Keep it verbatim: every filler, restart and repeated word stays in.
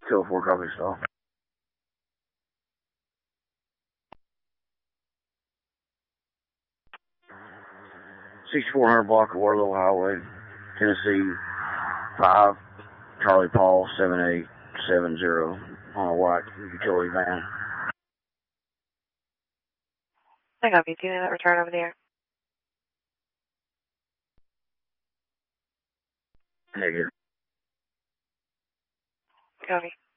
two oh four, copy stall. sixty-four hundred block of Waterloo Highway, Tennessee, five, Charlie Paul, seven eight seven zero, on a white utility van. I copy. Do you need that return over the air? Negative. Copy.